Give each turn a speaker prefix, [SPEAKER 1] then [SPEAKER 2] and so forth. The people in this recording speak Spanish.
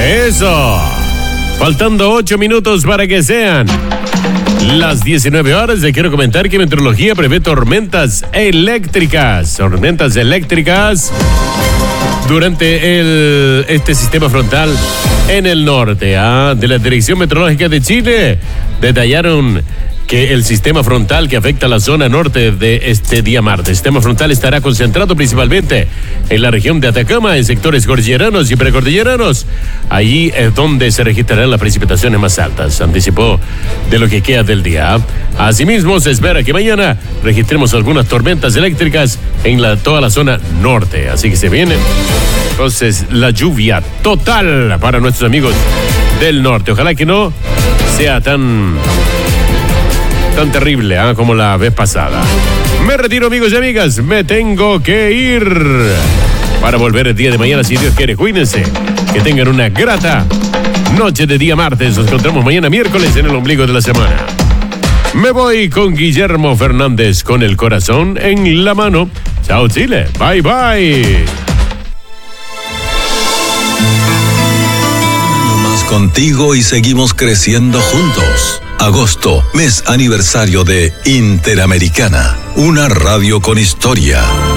[SPEAKER 1] Eso. Faltando 8 minutos para que sean las 19 horas. Le quiero comentar que Meteorología prevé tormentas eléctricas. Durante este sistema frontal en el norte. De la Dirección Meteorológica de Chile detallaron que el sistema frontal que afecta a la zona norte de este día martes. El sistema frontal estará concentrado principalmente en la región de Atacama, en sectores cordilleranos y precordilleranos. Allí es donde se registrarán las precipitaciones más altas. Anticipó de lo que queda del día. Asimismo, se espera que mañana registremos algunas tormentas eléctricas en toda la zona norte. Así que se viene entonces la lluvia total para nuestros amigos del norte. Ojalá que no sea tan terrible como la vez pasada. Me retiro, amigos y amigas. Me tengo que ir para volver el día de mañana, si Dios quiere. Cuídense. Que tengan una grata noche de día martes. Nos encontramos mañana miércoles en el ombligo de la semana. Me voy con Guillermo Fernández con el corazón en la mano. Chao, Chile. Bye, bye.
[SPEAKER 2] Más contigo y seguimos creciendo juntos. Agosto, mes aniversario de Interamericana, una radio con historia.